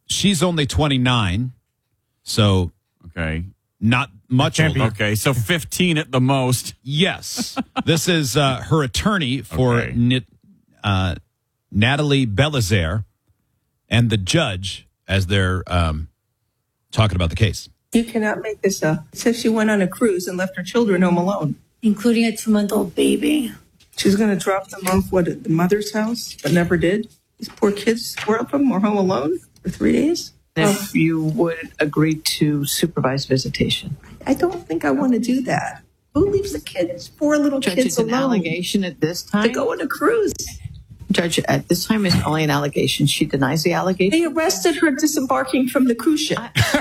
she's only 29, so Okay. not much older. Okay, so 15 at the most. Yes. This is her attorney for Okay. Natalie Belizaire and the judge as they're talking about the case. You cannot make this up. It says she went on a cruise and left her children home alone. Including a 2-month-old baby. She's going to drop them off, at the mother's house, but never did. These poor kids, 4 of them, were home alone for 3 days. If you would agree to supervised visitation. I don't think I want to do that. Who leaves the kids, 4 little Judge, kids it's an alone allegation at this to time. go on a cruise? Judge, at this time, it's only an allegation. She denies the allegation. They arrested her disembarking from the cruise ship.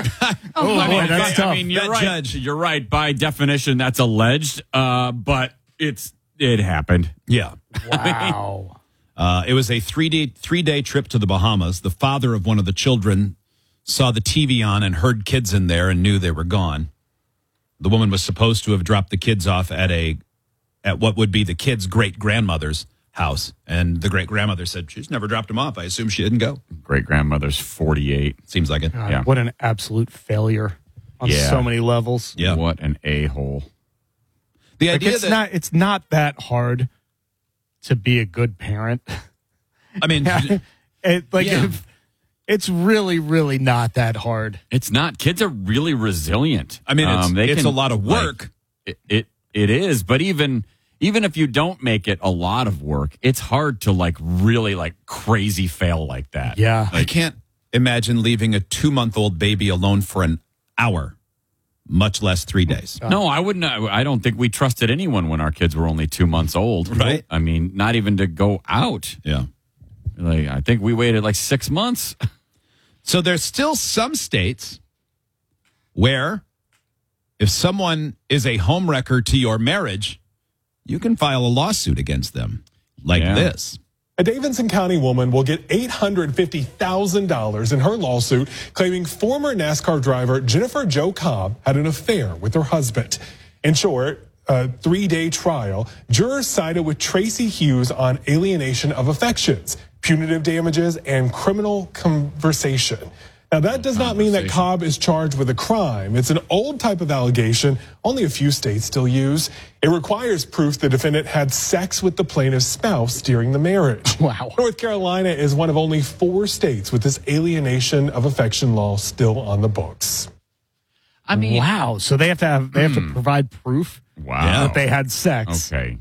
That's tough. I mean, you're That right. judge- You're right. By definition, that's alleged. But it happened. Yeah. Wow. It was a three-day trip to the Bahamas. The father of one of the children saw the TV on and heard kids in there and knew they were gone. The woman was supposed to have dropped the kids off at what would be the kids' great-grandmother's house. And the great-grandmother said, she's never dropped them off. I assume she didn't go. Great grandmother's 48. Seems like it. God, Yeah. What an absolute failure on Yeah. so many levels. Yeah. What an a-hole. The Like, idea that, it's not that hard to be a good parent. I mean, Yeah. It's really, really not that hard. It's not. Kids are really resilient. I mean, They it's can, a lot of work. like, it is, but even if you don't make it a lot of work, it's hard to really crazy fail like that. Yeah. I can't imagine leaving a 2-month-old baby alone for an hour, much less 3 days. No, I wouldn't. I don't think we trusted anyone when our kids were only 2 months old. Right. I mean, not even to go out. Yeah. I think we waited 6 months. So there's still some states where if someone is a homewrecker to your marriage, you can file a lawsuit against them like Yeah. this. A Davidson County woman will get $850,000 in her lawsuit claiming former NASCAR driver Jennifer Jo Cobb had an affair with her husband. In short, a 3-day trial, jurors sided with Tracy Hughes on alienation of affections, punitive damages, and criminal conversation. Now, that does not mean that Cobb is charged with a crime. It's an old type of allegation only a few states still use. It requires proof the defendant had sex with the plaintiff's spouse during the marriage. Wow. North Carolina is one of only 4 states with this alienation of affection law still on the books. I mean, Wow. So they have to provide proof wow. that they had sex. Okay.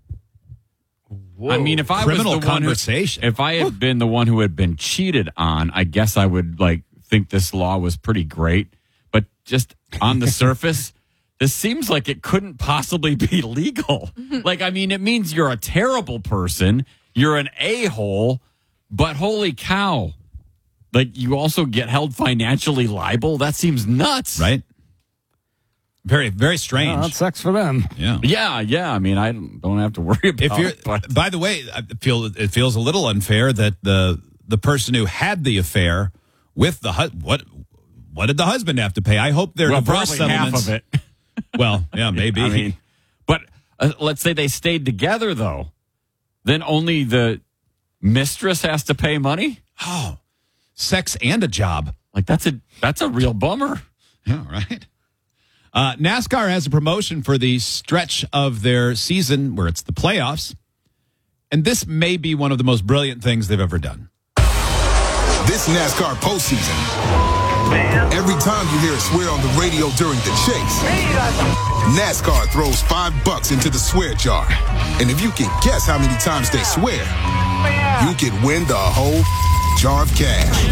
I mean, if I Criminal was the one conversation. if I had been the one who had been cheated on, I guess I would think this law was pretty great. But just on the surface, this seems like it couldn't possibly be legal. It means you're a terrible person, you're an a-hole, but holy cow, you also get held financially liable. That seems nuts, Right? Very, very strange. That sucks for them. Yeah. Yeah. I mean, I don't have to worry about If you're, it. But by the way, it feels a little unfair that the person who had the affair with the what did the husband have to pay? I hope their divorce probably half settlements. of it. Well, yeah, maybe. I mean, but let's say they stayed together, though. Then only the mistress has to pay money? Oh, sex and a job. That's a real bummer. Yeah, right. NASCAR has a promotion for the stretch of their season where it's the playoffs. And this may be one of the most brilliant things they've ever done. This NASCAR postseason, every time you hear a swear on the radio during the chase, NASCAR throws $5 into the swear jar. And if you can guess how many times they swear, you can win the whole jar of cash.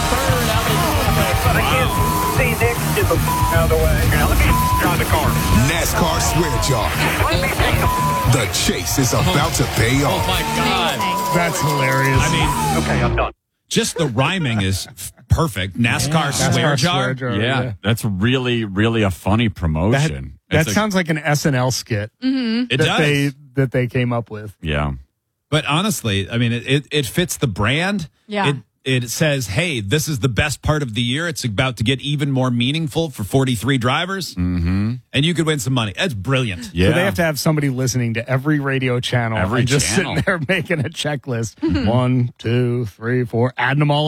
See Nick get the out of the way. Now let me drive the car. NASCAR swear jar. The chase is about to pay Oh, off. my God. That's hilarious. I mean, Okay, I'm done. just the rhyming is perfect. NASCAR swear NASCAR jar. swear jar. Yeah, that's really, really a funny promotion. That sounds like an SNL skit It does. that they came up with. Yeah. But honestly, I mean, it fits the brand. Yeah. It says, hey, this is the best part of the year. It's about to get even more meaningful for 43 drivers. Mm-hmm. And you could win some money. That's brilliant. Yeah. So they have to have somebody listening to every radio channel Every and just channel. sitting there making a checklist. 1, 2, 3, 4, adding them all